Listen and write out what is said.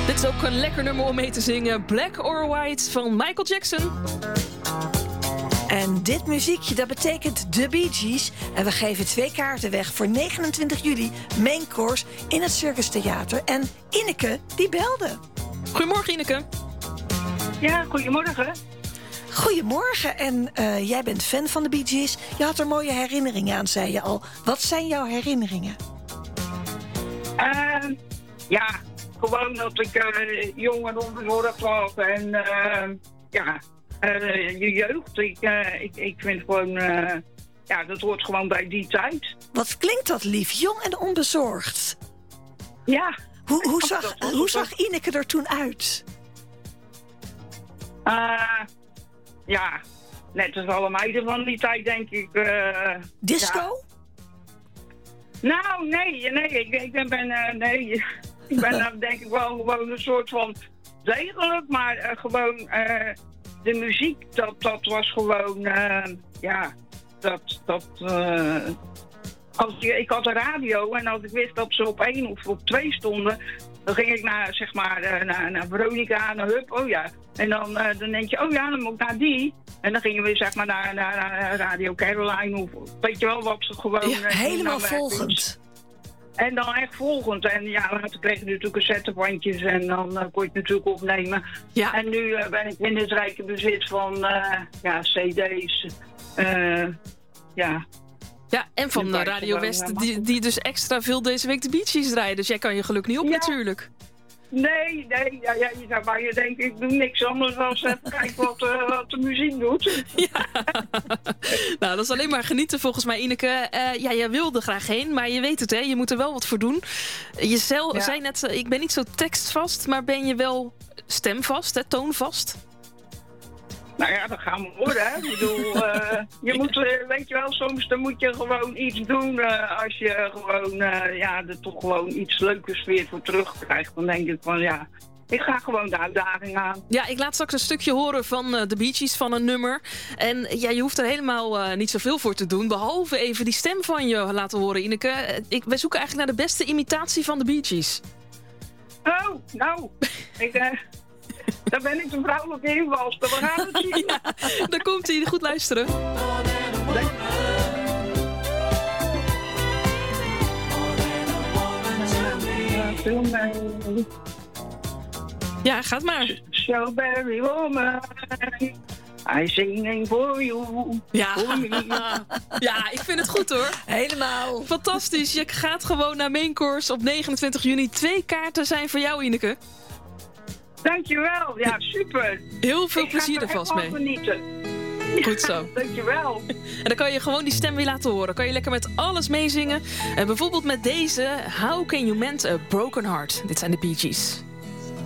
Dit is ook een lekker nummer om mee te zingen. Black or White van Michael Jackson. En dit muziekje, dat betekent de Bee Gees. En we geven 2 kaarten weg voor 29 juli Main Course in het Circus Theater. En Ineke, die belde. Goedemorgen, Ineke. Ja, goedemorgen. Goedemorgen. En jij bent fan van de Bee Gees. Je had er mooie herinneringen aan, zei je al. Wat zijn jouw herinneringen? Ja, gewoon dat ik jong en onbezorgd was. En je jeugd. Ik vind gewoon, dat hoort gewoon bij die tijd. Wat klinkt dat lief, jong en onbezorgd. Ja. Hoe zag Ineke er toen uit? Net als alle meiden van die tijd, denk ik. Disco? Ja. Nou, nee. Ik ben denk ik wel gewoon een soort van degelijk, maar gewoon de muziek, dat was gewoon, ik had een radio en als ik wist dat ze op 1 of op 2 stonden, dan ging ik naar Veronica, naar Hup, oh ja. En dan denk je, oh ja, dan moet ik naar die. En dan gingen we zeg maar naar Radio Caroline of weet je wel wat ze gewoon... Ja, helemaal volgend. En dan echt volgend. En ja, later kreeg je natuurlijk cassettebandjes en dan kon je het natuurlijk opnemen. Ja. En nu ben ik in het rijke bezit van cd's. Ja, en van Radio West, die dus extra veel deze week de Bee Gees draaien. Dus jij kan je geluk niet op natuurlijk. Nee. Je zou maar je denken, ik doe niks anders dan even kijken wat de muziek doet. Ja. Nou, dat is alleen maar genieten volgens mij, Ineke. Jij wilde graag heen, maar je weet het, hè? Je moet er wel wat voor doen. Je zei net, ik ben niet zo tekstvast, maar ben je wel stemvast, hè? Toonvast? Nou ja, dat gaan we worden, hè. Ik bedoel, je moet, weet je wel, soms dan moet je gewoon iets doen als je gewoon, er toch gewoon iets leukers weer voor terugkrijgt. Dan denk ik van, ik ga gewoon de uitdaging aan. Ja, ik laat straks een stukje horen van de Bee Gees, van een nummer. En je hoeft er helemaal niet zoveel voor te doen, behalve even die stem van je laten horen, Ineke. Wij zoeken eigenlijk naar de beste imitatie van de Bee Gees. Oh, nou, daar ben ik een vrouwelijke invalster. We gaan het zien. Ja, daar komt hij. Goed luisteren. Ja, gaat maar. Strawberry woman, I singing for you. Ja. Ja, ik vind het goed hoor. Helemaal. Fantastisch. Je gaat gewoon naar Main Course op 29 juni. 2 kaarten zijn voor jou, Ineke. Dankjewel. Ja, super. Heel veel plezier er vast mee. Genieten. Goed zo. Dankjewel. En dan kan je gewoon die stem weer laten horen. Kan je lekker met alles meezingen. En bijvoorbeeld met deze How Can You Mend a Broken Heart. Dit zijn de Bee Gees.